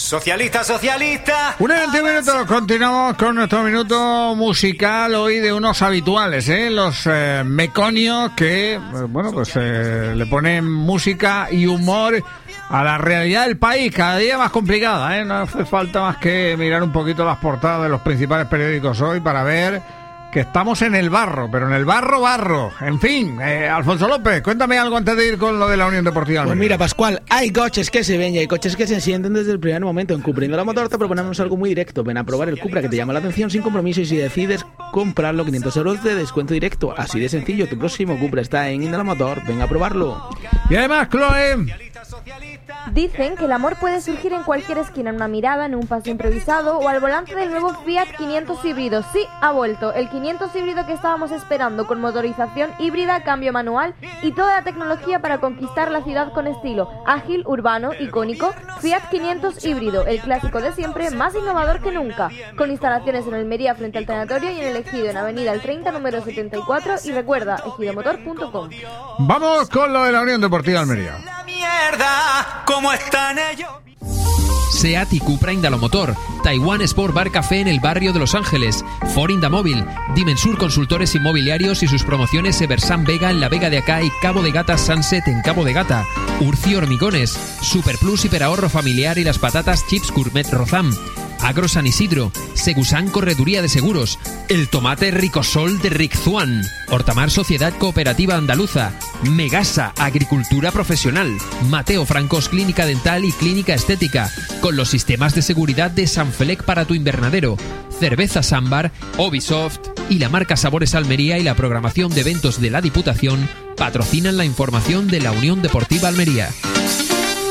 Socialista, socialista. 1:20 minutos, continuamos con nuestro minuto musical hoy de unos habituales, los meconios que, le ponen música y humor a la realidad del país, cada día más complicada, no hace falta más que mirar un poquito las portadas de los principales periódicos hoy para ver que estamos en el barro, pero en el barro. En fin, Alfonso López, cuéntame algo antes de ir con lo de la Unión Deportiva Almería. Pues mira, Pascual, hay coches que se ven y hay coches que se sienten desde el primer momento. En Cupra Indala Motor te proponemos algo muy directo. Ven a probar el Cupra que te llama la atención sin compromiso, y si decides comprarlo, 500 euros de descuento directo. Así de sencillo, tu próximo Cupra está en Indala Motor. Ven a probarlo. Y además, Chloe, dicen que el amor puede surgir en cualquier esquina, en una mirada, en un paso improvisado o al volante del nuevo Fiat 500 híbrido. Sí, ha vuelto el 500 híbrido que estábamos esperando, con motorización híbrida, cambio manual y toda la tecnología para conquistar la ciudad con estilo. Ágil, urbano, icónico, Fiat 500 híbrido, el clásico de siempre, más innovador que nunca. Con instalaciones en Almería frente al Tanatorio y en el Ejido, en Avenida El 30, número 74. Y recuerda, ejidomotor.com. Vamos con lo de la Unión Deportiva Almería. Mierda, ¿cómo están ellos? SEAT y Cupra Indalomotor, Taiwan Sport Bar Café en el barrio de Los Ángeles, Ford Indamóvil, Dimensur Consultores Inmobiliarios y sus promociones Eversan Vega en la Vega de Acá y Cabo de Gata Sunset en Cabo de Gata, Urci Hormigones, Superplus Hiperahorro Familiar y las patatas Chips Gourmet Rozam, Agro San Isidro, Segusan Correduría de Seguros, el tomate Ricosol de Riczuan, Hortamar Sociedad Cooperativa Andaluza, Megasa Agricultura Profesional, Mateo Francos Clínica Dental y Clínica Estética, con los sistemas de seguridad de Sanfelec para tu invernadero, Cerveza Sambar, Ubisoft y la marca Sabores Almería y la programación de eventos de la Diputación patrocinan la información de la Unión Deportiva Almería.